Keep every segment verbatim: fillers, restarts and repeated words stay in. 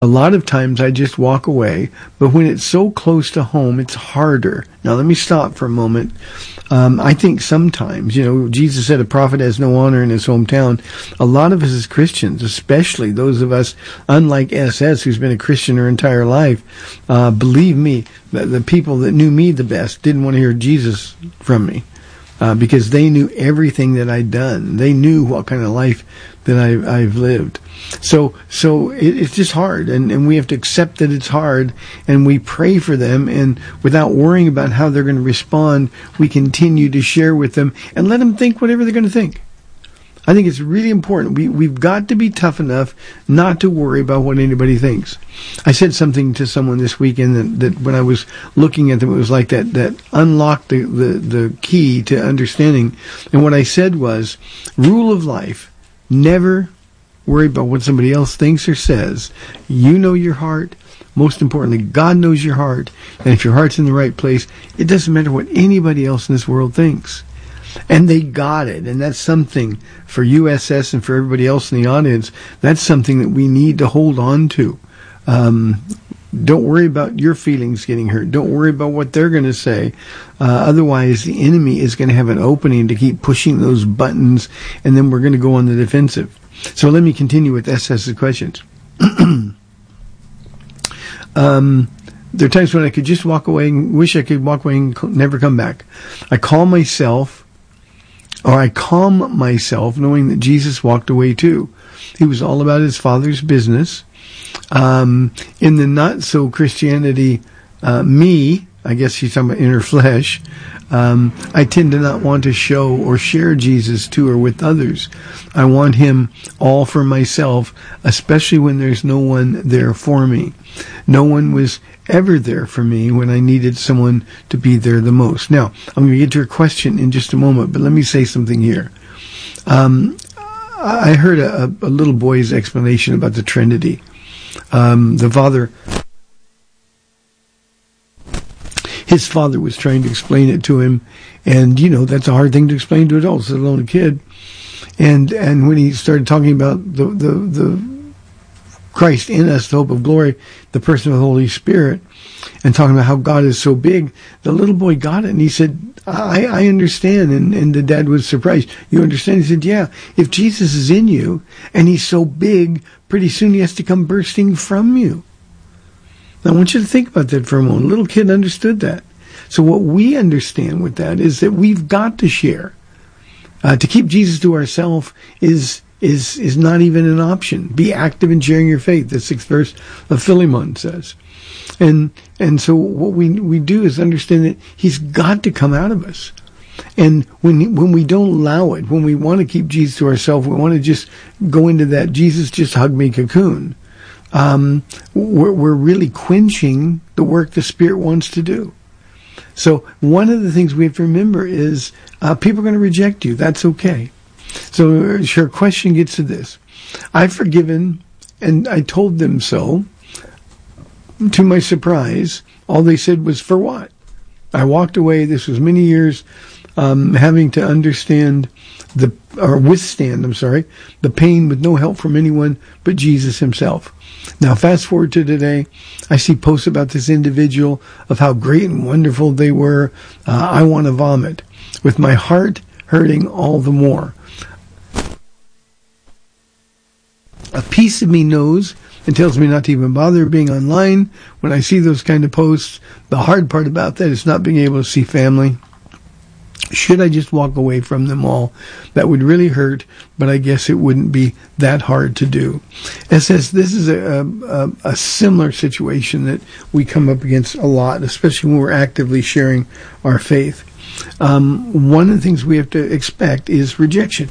A lot of times I just walk away, but when it's so close to home, it's harder. Now let me stop for a moment. Um, I think sometimes, you know, Jesus said a prophet has no honor in his hometown. A lot of us as Christians, especially those of us, unlike S S, who's been a Christian her entire life, uh, believe me, the, the people that knew me the best didn't want to hear Jesus from me. Uh, because they knew everything that I'd done. They knew what kind of life that I, I've lived. So, so it, it's just hard, and, and we have to accept that it's hard, and we pray for them, and without worrying about how they're going to respond, we continue to share with them and let them think whatever they're going to think. I think it's really important. We, we've got to be tough enough not to worry about what anybody thinks. I said something to someone this weekend that, that when I was looking at them, it was like that, that unlocked the, the, the key to understanding. And what I said was, rule of life, never worry about what somebody else thinks or says. You know your heart. Most importantly, God knows your heart. And if your heart's in the right place, it doesn't matter what anybody else in this world thinks. And they got it. And that's something for U S S and for everybody else in the audience. That's something that we need to hold on to. Um, don't worry about your feelings getting hurt. Don't worry about what they're going to say. Uh, otherwise, the enemy is going to have an opening to keep pushing those buttons, and then we're going to go on the defensive. So let me continue with SS's questions. um, there are times when I could just walk away and wish I could walk away and never come back. I call myself Or I calm myself knowing that Jesus walked away too. He was all about his Father's business. Um, in the not-so-Christianity, uh, me, I guess she's talking about inner flesh, um, I tend to not want to show or share Jesus to or with others. I want him all for myself, especially when there's no one there for me. No one was ever there for me when I needed someone to be there the most. Now, I'm going to get to your question in just a moment, but let me say something here. Um, I heard a, a little boy's explanation about the Trinity. Um, the father, his father was trying to explain it to him, and, you know, that's a hard thing to explain to adults, let alone a kid. And and when he started talking about the, the, the Christ in us, the hope of glory, the person of the Holy Spirit, and talking about how God is so big, the little boy got it, and he said, I, I understand. And, and the dad was surprised. You understand? He said, yeah, if Jesus is in you, and he's so big, pretty soon he has to come bursting from you. Now, I want you to think about that for a moment. A little kid understood that. So what we understand with that is that we've got to share. Uh, to keep Jesus to ourselves is is is not even an option. Be active in sharing your faith, the sixth verse of Philemon says. And and so what we we do is understand that he's got to come out of us. And when when we don't allow it, when we want to keep Jesus to ourselves, we want to just go into that Jesus just hug me cocoon, um, we're, we're really quenching the work the Spirit wants to do. So one of the things we have to remember is uh, people are going to reject you. That's okay. So your question gets to this. I've forgiven, and I told them so. To my surprise, all they said was, for what? I walked away. This was many years um, having to understand the, or withstand, I'm sorry, the pain with no help from anyone but Jesus himself. Now, fast forward to today, I see posts about this individual of how great and wonderful they were. Uh, I want to vomit, with my heart hurting all the more. A piece of me knows and tells me not to even bother being online when I see those kind of posts. The hard part about that is not being able to see family. Should I just walk away from them all? That would really hurt, but I guess it wouldn't be that hard to do. It says this is a, a, a similar situation that we come up against a lot, especially when we're actively sharing our faith. Um, one of the things we have to expect is rejection.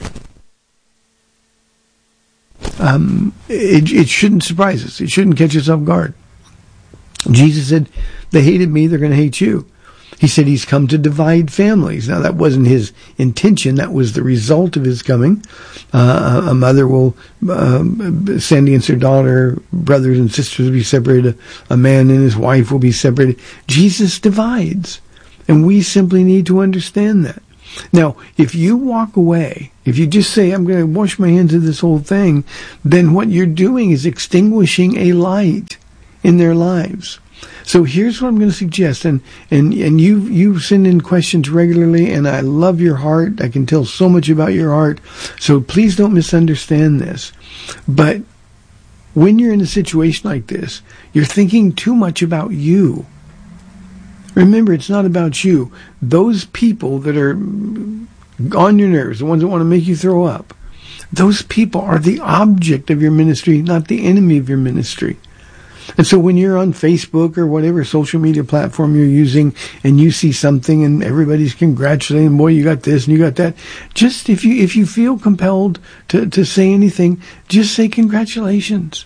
Um, it, it shouldn't surprise us. It shouldn't catch us off guard. Jesus said, they hated me, they're going to hate you. He said he's come to divide families. Now, that wasn't his intention. That was the result of his coming. Uh, a mother will um, stand against her daughter. Brothers and sisters will be separated. A man and his wife will be separated. Jesus divides. And we simply need to understand that. Now, if you walk away, if you just say, I'm going to wash my hands of this whole thing, then what you're doing is extinguishing a light in their lives. So here's what I'm going to suggest, and, and, and you you send in questions regularly, and I love your heart. I can tell so much about your heart, so please don't misunderstand this. But when you're in a situation like this, you're thinking too much about you. Remember, it's not about you. Those people that are on your nerves, the ones that want to make you throw up, those people are the object of your ministry, not the enemy of your ministry. And so when you're on Facebook or whatever social media platform you're using and you see something and everybody's congratulating, boy, you got this and you got that, just if you if you feel compelled to, to say anything, just say congratulations.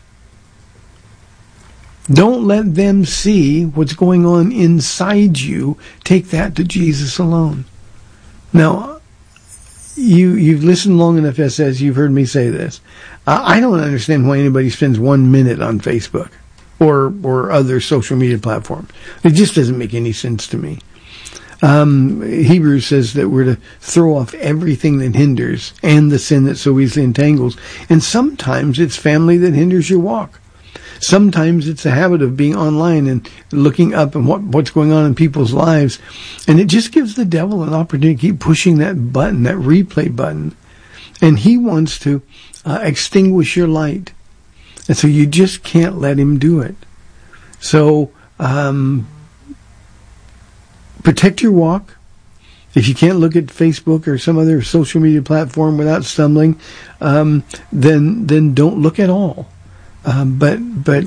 Don't let them see what's going on inside you. Take that to Jesus alone. Now, you, you've listened long enough, S S, you've heard me say this. I, I don't understand why anybody spends one minute on Facebook or or other social media platforms. It just doesn't make any sense to me. Um, Hebrews says that we're to throw off everything that hinders and the sin that so easily entangles. And sometimes it's family that hinders your walk. Sometimes it's a habit of being online and looking up and what, what's going on in people's lives. And it just gives the devil an opportunity to keep pushing that button, that replay button. And he wants to uh, extinguish your light. And so you just can't let him do it. So um, protect your walk. If you can't look at Facebook or some other social media platform without stumbling, um, then then don't look at all. Um, but but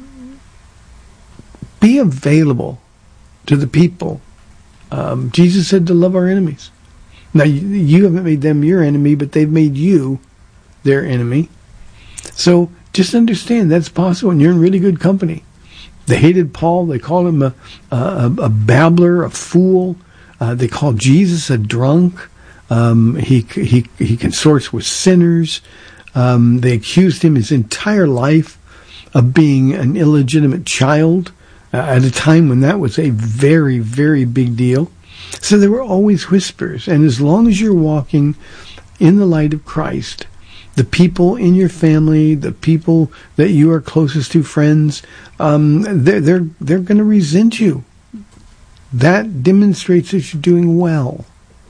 be available to the people. Um, Jesus said to love our enemies. Now, you, you haven't made them your enemy, but they've made you their enemy. So just understand that's possible, and you're in really good company. They hated Paul. They called him a, a, a babbler, a fool. Uh, they called Jesus a drunk. Um, he, he, he consorts with sinners. Um, they accused him his entire life of being an illegitimate child uh, at a time when that was a very, very big deal. So there were always whispers. And as long as you're walking in the light of Christ, the people in your family, the people that you are closest to, friends, um, they're, they're, they're going to resent you. That demonstrates that you're doing well.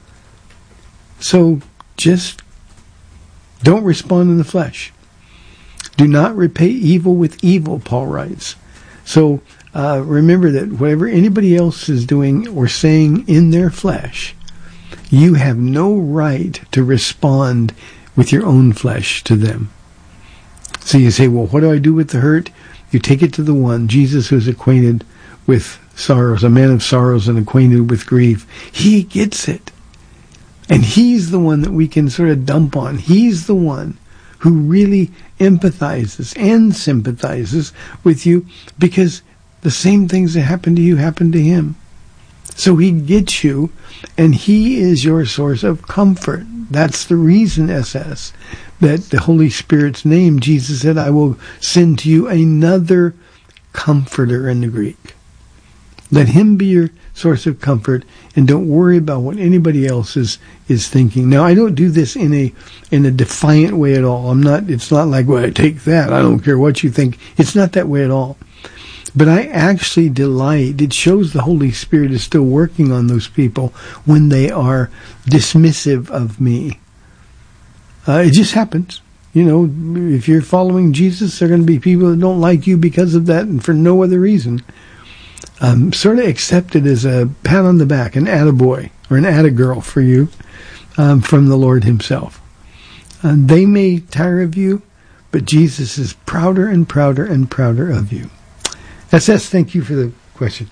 So just don't respond in the flesh. Do not repay evil with evil, Paul writes. So uh, remember that whatever anybody else is doing or saying in their flesh, you have no right to respond with your own flesh to them. So you say, well, what do I do with the hurt? You take it to the one, Jesus, who's acquainted with sorrows, a man of sorrows and acquainted with grief. He gets it. And he's the one that we can sort of dump on. He's the one who really empathizes and sympathizes with you, because the same things that happen to you happen to him. So he gets you, and he is your source of comfort. That's the reason, S S, that the Holy Spirit's name, Jesus said, I will send to you another comforter in the Greek. Let him be your source of comfort, and don't worry about what anybody else is, is thinking. Now, I don't do this in a in a defiant way at all. I'm not. It's not like, well, I take that. I don't care what you think. It's not that way at all. But I actually delight. It shows the Holy Spirit is still working on those people when they are dismissive of me. Uh, it just happens. You know, if you're following Jesus, there are going to be people that don't like you because of that and for no other reason. Um, sort of accept it as a pat on the back, an attaboy or an attagirl for you um, from the Lord himself. Uh, they may tire of you, but Jesus is prouder and prouder and prouder of you. S S, thank you for the question.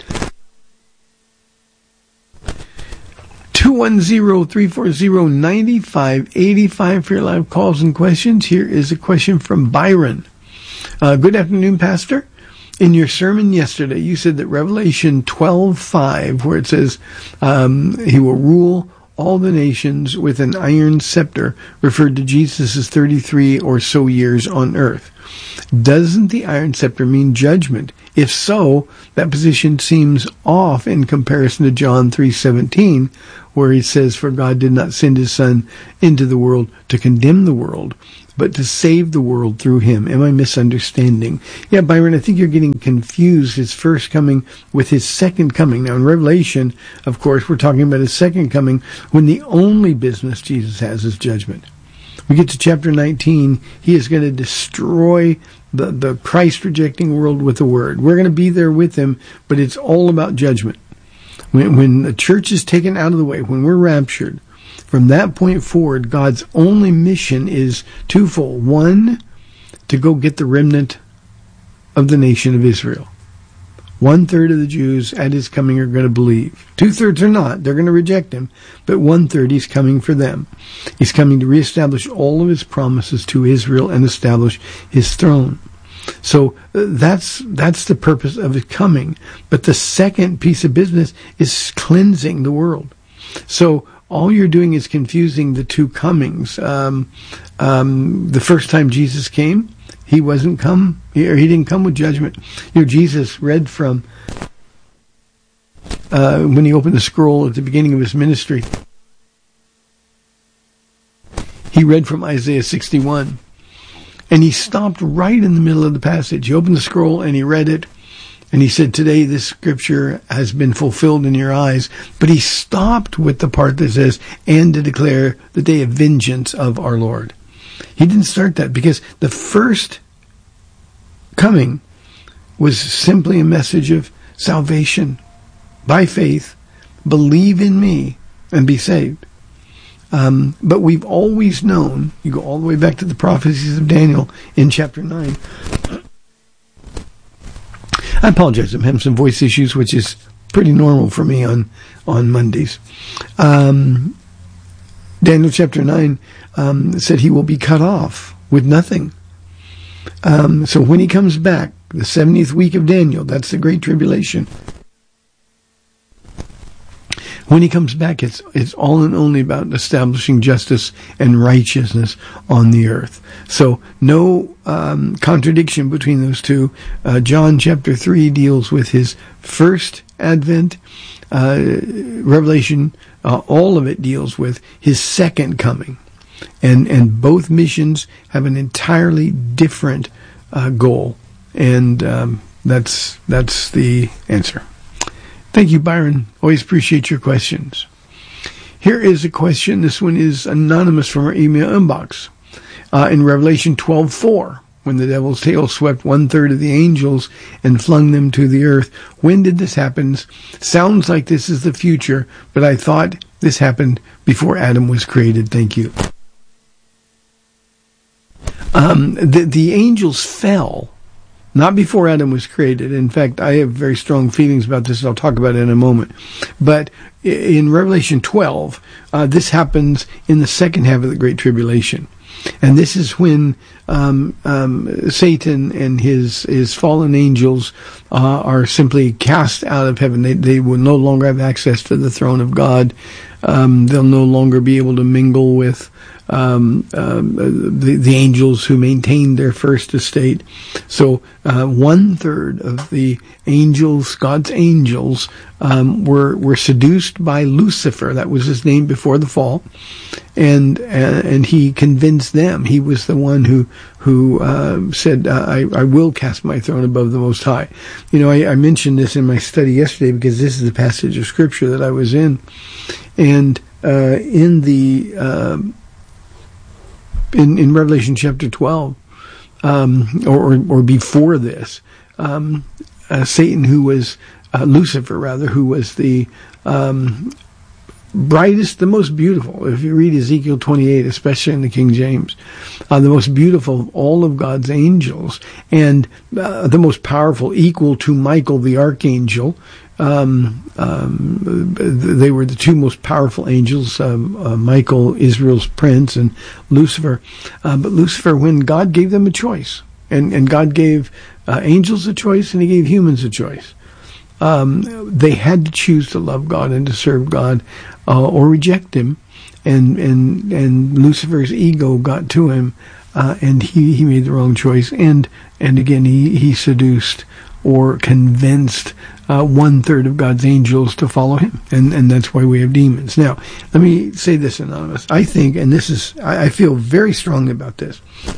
two one zero, three four zero, nine five eight five for your live calls and questions. Here is a question from Byron. Uh, good afternoon, Pastor. In your sermon yesterday, you said that Revelation twelve five, where it says um, he will rule all the nations with an iron scepter, referred to Jesus' thirty-three or so years on earth. Doesn't the iron scepter mean judgment? If so, that position seems off in comparison to John three seventeen, where he says, "For God did not send his Son into the world to condemn the world, but to save the world through him." Am I misunderstanding? Yeah, Byron, I think you're getting confused his first coming with his second coming. Now, in Revelation, of course, we're talking about his second coming when the only business Jesus has is judgment. We get to chapter nineteen, he is going to destroy the, the Christ-rejecting world with the word. We're going to be there with him, but it's all about judgment. When, when the church is taken out of the way, when we're raptured, from that point forward, God's only mission is twofold. One, to go get the remnant of the nation of Israel. One third of the Jews at his coming are going to believe. Two thirds are not. They're going to reject him. But one third, he's coming for them. He's coming to reestablish all of his promises to Israel and establish his throne. So uh, that's that's the purpose of his coming. But the second piece of business is cleansing the world. So all you're doing is confusing the two comings. Um, um, the first time Jesus came, he wasn't come, he, or he didn't come with judgment. You know, Jesus read from, uh, when he opened the scroll at the beginning of his ministry, he read from Isaiah sixty-one. And he stopped right in the middle of the passage. He opened the scroll and he read it. And he said, "Today this scripture has been fulfilled in your eyes." But he stopped with the part that says, "and to declare the day of vengeance of our Lord." He didn't start that because the first coming was simply a message of salvation by faith. Believe in me and be saved. Um, but we've always known, you go all the way back to the prophecies of Daniel in chapter nine. I apologize, I'm having some voice issues, which is pretty normal for me on, on Mondays. Um, Daniel chapter nine um, said he will be cut off with nothing. Um, so when he comes back, the seventieth week of Daniel, that's the Great Tribulation. When he comes back, it's it's all and only about establishing justice and righteousness on the earth. So no um, contradiction between those two. Uh, John chapter three deals with his first advent. Uh, Revelation, uh, all of it deals with his second coming. And and both missions have an entirely different uh, goal. And um, that's that's the answer. Thank you, Byron. Always appreciate your questions. Here is a question. This one is anonymous from our email inbox. Uh, in Revelation twelve four, when the devil's tail swept one-third of the angels and flung them to the earth, when did this happen? Sounds like this is the future, but I thought this happened before Adam was created. Thank you. Um, the, the angels fell not before Adam was created. In fact, I have very strong feelings about this, and I'll talk about it in a moment. But in Revelation twelve, uh, this happens in the second half of the Great Tribulation. And this is when um, um, Satan and his his fallen angels uh, are simply cast out of heaven. They, they will no longer have access to the throne of God. Um, they'll no longer be able to mingle with Um, um, the, the angels who maintained their first estate. So uh, one third of the angels, God's angels, um, were were seduced by Lucifer. That was his name before the fall, and uh, and he convinced them. He was the one who who uh, said, uh, "I I will cast my throne above the Most High." You know, I, I mentioned this in my study yesterday because this is the passage of Scripture that I was in, and uh, in the uh, In, in Revelation chapter twelve, um, or, or before this, um, uh, Satan, who was, uh, Lucifer rather, who was the um, brightest, the most beautiful, if you read Ezekiel twenty-eight, especially in the King James, uh, the most beautiful of all of God's angels, and uh, the most powerful, equal to Michael the archangel. Um, um, they were the two most powerful angels, um, uh, Michael, Israel's prince, and Lucifer. Uh, but Lucifer, when God gave them a choice, and, and God gave uh, angels a choice, and he gave humans a choice, um, they had to choose to love God and to serve God, uh, or reject him. And, and, and Lucifer's ego got to him, uh, and he, he made the wrong choice. And, and again, he, he seduced or convinced uh, one-third of God's angels to follow him. And, and that's why we have demons. Now, let me say this, Anonymous. I think, and this is, I, I feel very strongly about this,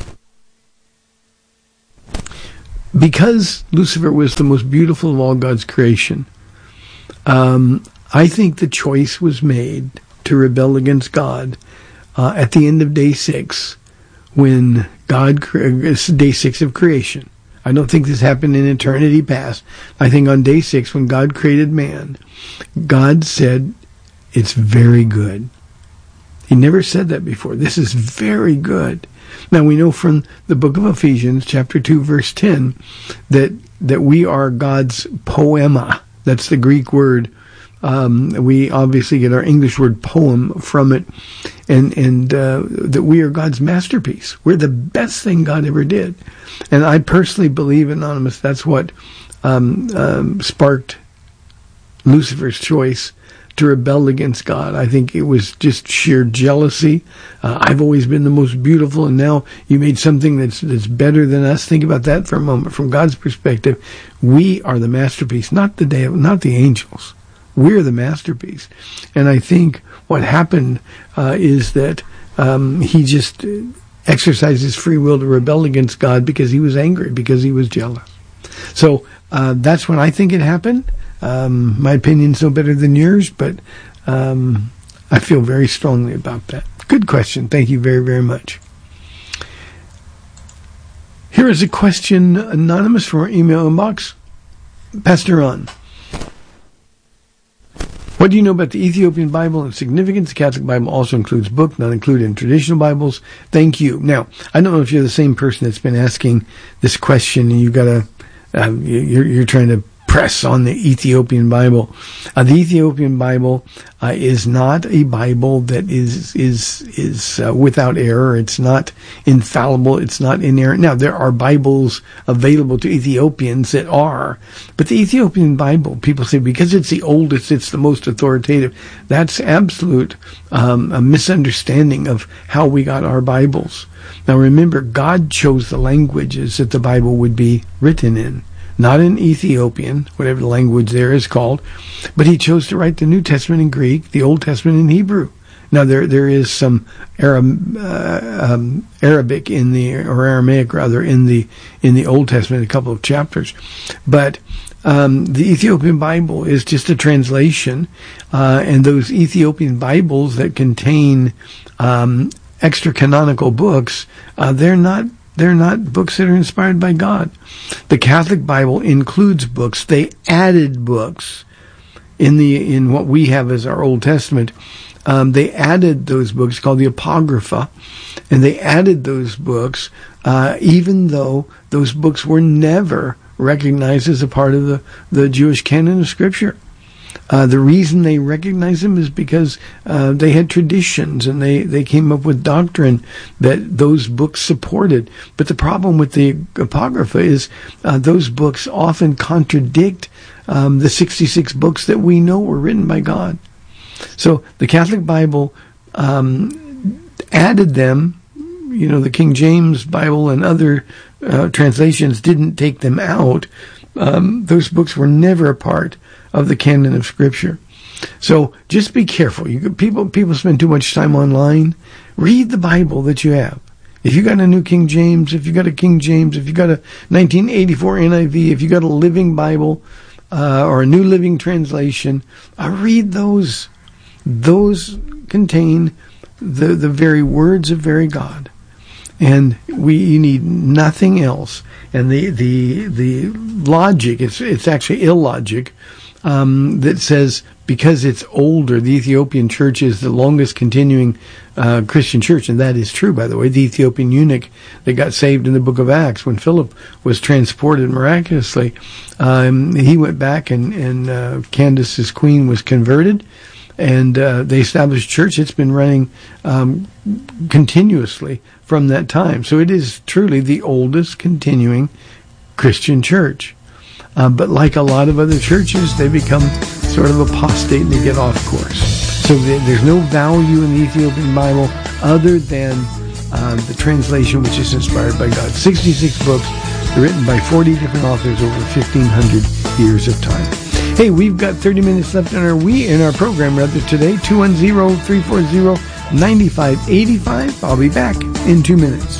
because Lucifer was the most beautiful of all God's creation, um, I think the choice was made to rebel against God uh, at the end of day six, when God, it's day six of creation. I don't think this happened in eternity past. I think on day six, when God created man, God said, it's very good. He never said that before. This is very good. Now, we know from the book of Ephesians, chapter two, verse ten, that that we are God's poema. That's the Greek word. Um, we obviously get our English word poem from it, and and uh, that we are God's masterpiece. We're the best thing God ever did. And I personally believe, Anonymous, that's what um, um, sparked Lucifer's choice to rebel against God. I think it was just sheer jealousy. Uh, I've always been the most beautiful, and now you made something that's that's better than us. Think about that for a moment. From God's perspective, we are the masterpiece, not the day, not the angels. We're the masterpiece. And I think what happened uh, is that um, he just exercised his free will to rebel against God because he was angry, because he was jealous. So uh, that's when I think it happened. Um, my opinion's no better than yours, but um, I feel very strongly about that. Good question. Thank you very, very much. Here is a question, Anonymous, from our email inbox. Pastor Ron, what do you know about the Ethiopian Bible and significance? The Catholic Bible also includes book, not included in traditional Bibles. Thank you. Now, I don't know if you're the same person that's been asking this question, and you got to, uh, you're, you're trying to press on the Ethiopian Bible. Uh, the Ethiopian Bible uh, is not a Bible that is is is uh, without error. It's not infallible. It's not inerrant. Now, there are Bibles available to Ethiopians that are, but the Ethiopian Bible, people say because it's the oldest, it's the most authoritative. That's absolute um, a misunderstanding of how we got our Bibles. Now, remember, God chose the languages that the Bible would be written in. Not in Ethiopian, whatever the language there is called, but he chose to write the New Testament in Greek, the Old Testament in Hebrew. Now there there is some Arab, uh, um, Arabic in the, or Aramaic rather, in the in the Old Testament, a couple of chapters, but um, the Ethiopian Bible is just a translation, uh, and those Ethiopian Bibles that contain um, extra canonical books, uh, they're not. They're not books that are inspired by God. The Catholic Bible includes books. They added books in the in what we have as our Old Testament. Um, they added those books called the Apocrypha, and they added those books uh, even though those books were never recognized as a part of the, the Jewish canon of Scripture. Uh, the reason they recognize them is because uh, they had traditions and they, they came up with doctrine that those books supported. But the problem with the Apocrypha is uh, those books often contradict um, the sixty-six books that we know were written by God. So the Catholic Bible um, added them. You know, the King James Bible and other uh, translations didn't take them out. Um, those books were never a part of the canon of Scripture. So just be careful. You people people spend too much time online. Read the Bible that you have. If you got a New King James, if you got a King James, if you got a nineteen eighty-four N I V, if you got a Living Bible uh, or a New Living Translation, uh, read those. Those contain the the very words of very God, and we you need nothing else. And the the the logic, it's it's actually illogic. Um, that says because it's older, the Ethiopian church is the longest continuing uh, Christian church, and that is true, by the way. The Ethiopian eunuch that got saved in the book of Acts when Philip was transported miraculously, um, he went back and, and uh, Candace's queen was converted, and uh, they established church. It's been running um, continuously from that time. So it is truly the oldest continuing Christian church. Uh, but like a lot of other churches, they become sort of apostate and they get off course. So th- there's no value in the Ethiopian Bible other than uh, the translation, which is inspired by God. sixty-six books, They're written by forty different authors over fifteen hundred years of time. Hey, we've got thirty minutes left in our we in our program rather today. two one zero, three four zero, nine five eight five. I'll be back in two minutes.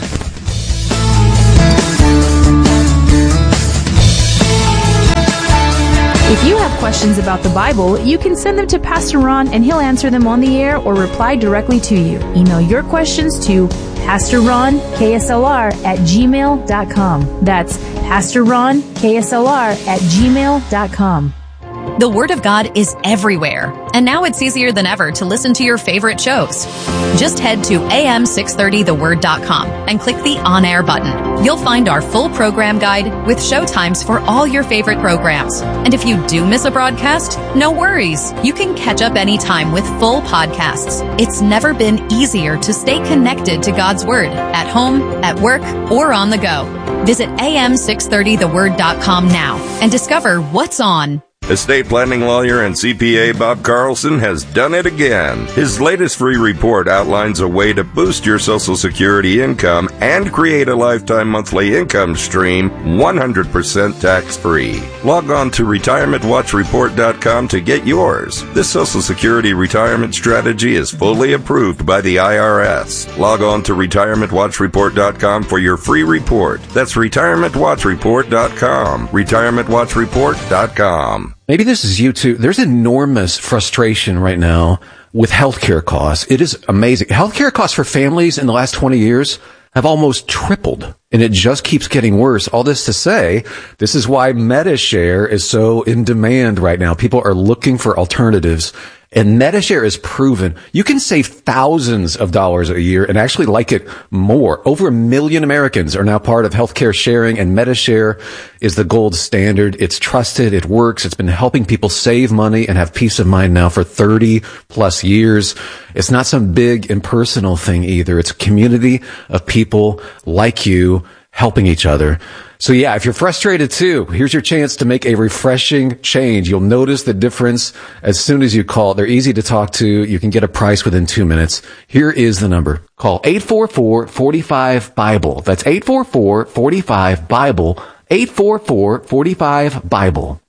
If you have questions about the Bible, you can send them to Pastor Ron and he'll answer them on the air or reply directly to you. Email your questions to Pastor Ron K S L R at gmail dot com. That's Pastor Ron K S L R at gmail dot com. The Word of God is everywhere, and now it's easier than ever to listen to your favorite shows. Just head to A M six thirty the word dot com and click the on-air button. You'll find our full program guide with show times for all your favorite programs. And if you do miss a broadcast, no worries. You can catch up anytime with full podcasts. It's never been easier to stay connected to God's Word at home, at work, or on the go. Visit A M six thirty the word dot com now and discover what's on. Estate planning lawyer and C P A Bob Carlson has done it again. His latest free report outlines a way to boost your Social Security income and create a lifetime monthly income stream one hundred percent tax-free. Log on to retirement watch report dot com to get yours. This Social Security retirement strategy is fully approved by the I R S. Log on to retirement watch report dot com for your free report. That's retirement watch report dot com. retirement watch report dot com. Maybe this is you too. There's enormous frustration right now with healthcare costs. It is amazing. Healthcare costs for families in the last twenty years have almost tripled, and it just keeps getting worse. All this to say, this is why MediShare is so in demand right now. People are looking for alternatives. And MediShare is proven you can save thousands of dollars a year and actually like it more. Over a million Americans are now part of healthcare sharing, and MediShare is the gold standard. It's trusted. It works. It's been helping people save money and have peace of mind now for thirty plus years. It's not some big impersonal thing either. It's a community of people like you helping each other. So yeah, if you're frustrated too, here's your chance to make a refreshing change. You'll notice the difference as soon as you call. They're easy to talk to. You can get a price within two minutes. Here is the number. Call eight four four, four five, BIBLE. That's eight four four, four five, BIBLE. eight four four, four five, BIBLE.